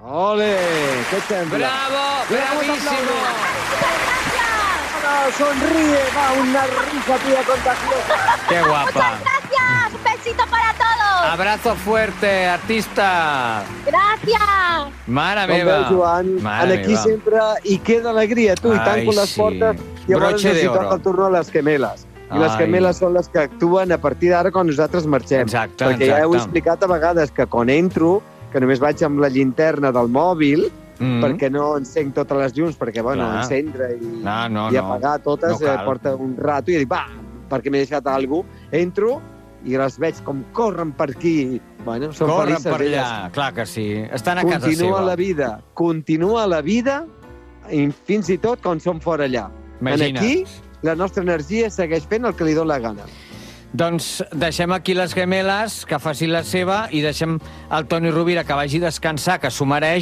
Ole, què et sembla? Bravo, bravísimo. Sonríe, va, una risa tuya contagiosa. Qué guapa. Gracias, un besito para todos. Abrazo fuerte, artista. Gracias. Mare Com meva. veus, Joan, Mare aquí meva. sempre hi queda alegria, tu, i Ai, tanco les sí. portes, i a vegades Broche els de toca oro. el turno a les gemeles. I les Ai. gemeles són les que actuen a partir d'ara quan nosaltres marxem. Exacte, Perquè ja heu exacte. explicat a vegades que quan entro, que només vaig amb la llinterna del mòbil, perquè no encenc totes les llums, perquè, bueno, Clar. encendre i No, apagar totes No cal. porta un rato, i dic, va, perquè m'he deixat alguna cosa. Entro i les veig com corren per aquí. Bueno, són Corren felices per elles. allà, clar que sí. Estan a casa Continua seva. la vida, i fins i tot quan som fora allà. Imagina't. Aquí, la nostra energia segueix fent el que li dona la gana. Doncs deixem aquí les gemeles, que faci la seva, i deixem el Toni Rovira que vagi a descansar, que s'ho mereix,